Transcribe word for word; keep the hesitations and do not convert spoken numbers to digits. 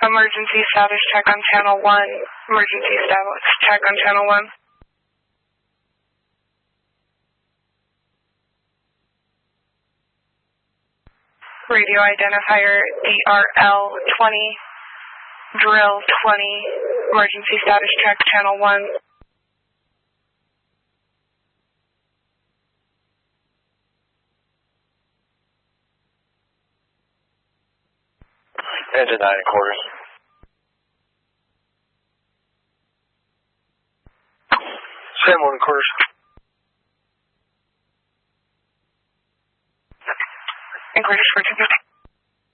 Emergency status check on channel one. Emergency status check on channel one. Radio identifier D R L twenty, drill twenty, emergency status check channel one. Engine nine and quarters. Sam one and quarters. Inquiries for two fifty.